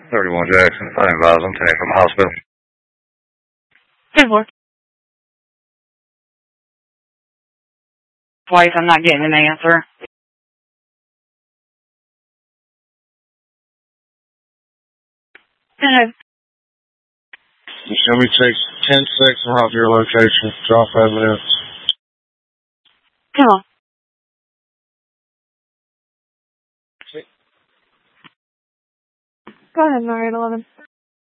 31 Jackson, if I advise, I'm taking from the hospital. 10-4. Twice, I'm not getting an answer. Show me take 10-6 and route to your location. Drop 5 minutes. Come on. Go ahead, Marriott 11.